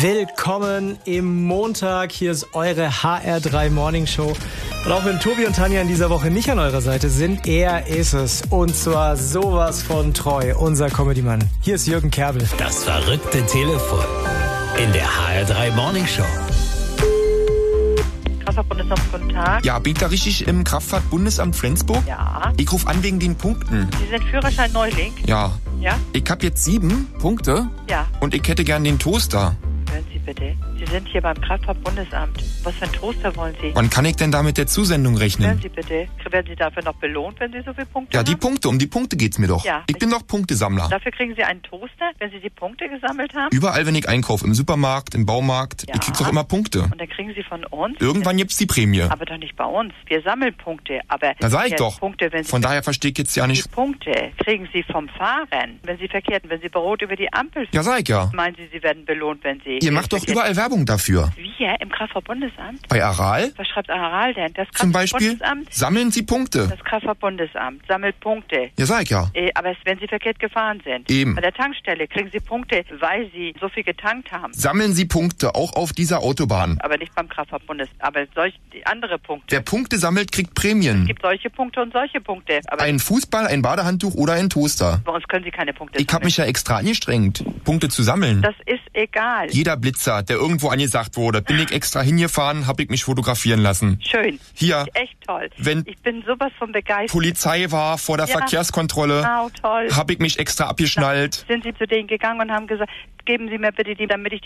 Willkommen im Montag. Hier ist eure HR3 Morning Show. Und auch wenn Tobi und Tanja in dieser Woche nicht an eurer Seite sind, er ist es. Und zwar sowas von treu, unser Comedy-Mann. Hier ist Jürgen Kerbel. Das verrückte Telefon in der HR3 Morning Show. Kraftfahrtbundesamt, guten Tag. Ja, bin ich da richtig im Kraftfahrtbundesamt Flensburg? Ja. Ich rufe an wegen den Punkten. Sie sind Führerschein Neuling? Ja. Ja? Ich hab jetzt 7 Punkte. Ja. Und ich hätte gern den Toaster. Hören Sie bitte. Sie sind hier beim Kraftfahrtbundesamt. Was für einen Toaster wollen Sie? Wann kann ich denn da mit der Zusendung Hören rechnen? Sie bitte. Werden Sie dafür noch belohnt, wenn Sie so viele Punkte Ja, haben? die Punkte, um die Punkte geht's mir doch. Ja. Ich bin doch Punktesammler. Dafür kriegen Sie einen Toaster, wenn Sie die Punkte gesammelt haben? Überall, wenn ich einkaufe, im Supermarkt, im Baumarkt, Ja. ich krieg doch immer Punkte. Und dann kriegen Sie von uns? Irgendwann gibt's die Prämie. Aber doch nicht bei uns. Wir sammeln Punkte. Aber Da sag ich jetzt doch. Punkte, wenn Sie Von daher verstehe ich jetzt ja die nicht. Punkte kriegen Sie vom Fahren, wenn Sie verkehren, wenn Sie bei Rot über die Ampel Ja, sag ich ja. Meinen Sie, Sie werden belohnt, wenn Sie... Ihr macht doch verkehren? überall Werbung dafür. Wir im Kraftfahrtbundesamt? Bei Aral Was schreibt Aral denn? Das zum Beispiel Kraftfahrtbundesamt? sammeln Sie Punkte. Das Kraftfahrtbundesamt sammelt Punkte. Ja, sag ich ja. Aber wenn Sie verkehrt gefahren sind. Eben. Bei der Tankstelle kriegen Sie Punkte, weil Sie so viel getankt haben. Sammeln Sie Punkte, auch auf dieser Autobahn. Aber nicht beim Kraftfahrtbundesamt. Aber die andere Punkte. Wer Punkte sammelt, kriegt Es Prämien. gibt solche Punkte und solche Punkte. Aber Ein Fußball, ein Badehandtuch oder ein Toaster. bei uns können Sie keine Punkte Ich habe sammeln. mich ja extra angestrengt, Punkte zu sammeln. Das ist egal. Jeder Blitzer, der irgendwo angesagt wurde, bin ich extra hingefahren, habe ich mich fotografieren lassen. Schön. Hier, Echt toll. wenn Ich bin sowas von begeistert. Polizei war vor der Ja. Verkehrskontrolle, Wow, toll. habe ich mich extra abgeschnallt. Sind Sie zu denen gegangen und haben gesagt, geben Sie mir bitte die, damit ich